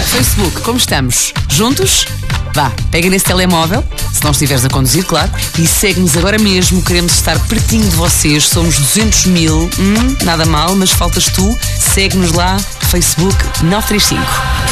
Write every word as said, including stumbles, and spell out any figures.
Facebook, como estamos? Juntos? Vá, pega nesse telemóvel, se não estiveres a conduzir, claro, e segue-nos agora mesmo. Queremos estar pertinho de vocês. Somos duzentos mil. Hum, nada mal, mas faltas tu. Segue-nos lá, Facebook nove três cinco.